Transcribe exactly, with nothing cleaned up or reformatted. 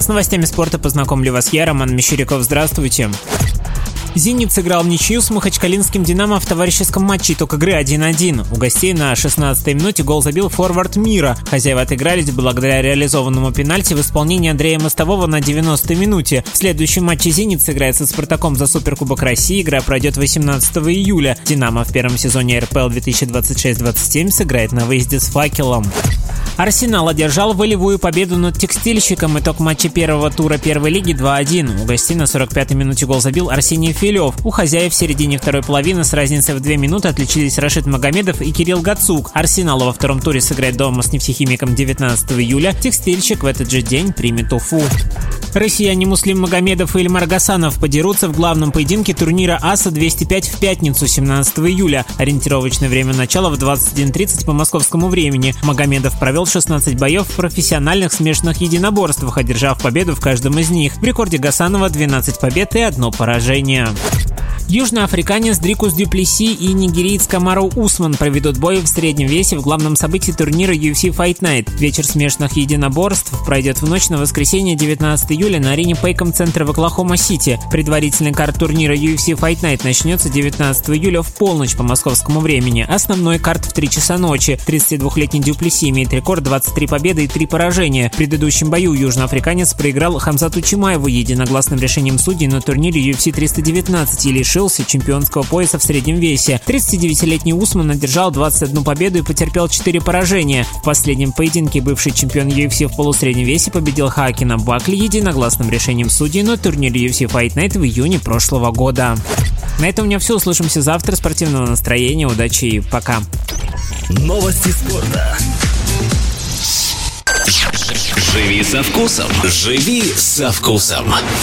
С новостями спорта познакомлю вас я, Роман Мещеряков. Здравствуйте. «Зенит» сыграл в ничью с махачкалинским «Динамо» в товарищеском матче итог игры один один. У гостей на шестнадцатой минуте гол забил форвард «Мира». Хозяева отыгрались благодаря реализованному пенальти в исполнении Андрея Мостового на девяностой минуте. В следующем матче «Зенит» сыграет со «Спартаком» за Суперкубок России. Игра пройдет восемнадцатого июля. «Динамо» в первом сезоне эр пэ эл две тысячи двадцать шесть двадцать семь сыграет на выезде с «Факелом». «Арсенал» одержал волевую победу над «Текстильщиком». Итог матча первого тура первой лиги два один. У гостей на сорок пятой минуте гол забил Арсений Филев. У хозяев в середине второй половины с разницей в две минуты отличились Рашид Магомедов и Кирилл Гацук. «Арсенал» во втором туре сыграет дома с «Нефтехимиком» девятнадцатого июля. «Текстильщик» в этот же день примет Уфу. Россияне Муслим Магомедов и Ильмар Гасанов подерутся в главном поединке турнира АСА двести пять в пятницу, семнадцатого июля. Ориентировочное время начала в двадцать один тридцать по московскому времени. Магомедов провел шестнадцать боев в профессиональных смешанных единоборствах, одержав победу в каждом из них. В рекорде Гасанова двенадцать побед и одно поражение. Южноафриканец Дрикус Дю Плесси и нигериец Камару Усман проведут бой в среднем весе в главном событии турнира ю эф си Fight Night. Вечер смешанных единоборств пройдет в ночь на воскресенье девятнадцатого июля на арене Пейком центра в Оклахома-Сити. Предварительный карт турнира ю эф си Fight Night начнется девятнадцатого июля в полночь по московскому времени. Основной карт в три часа ночи. тридцатидвухлетний Дю Плесси имеет рекорд двадцать три победы и три поражения. В предыдущем бою южноафриканец проиграл Хамзату Чимаеву единогласным решением судей на турнире ю эф си триста девятнадцать и лишился чемпионского пояса в среднем весе. тридцатидевятилетний Усман одержал двадцать одну победу и потерпел четыре поражения. В последнем поединке бывший чемпион ю эф си в полусреднем весе победил Хаакина Бакли единогласным решением судей на турнире ю эф си Fight Night в июне прошлого года. На этом у меня все. Услышимся завтра. Спортивного настроения, удачи и пока. Новости спорта. Живи со вкусом. Живи со вкусом.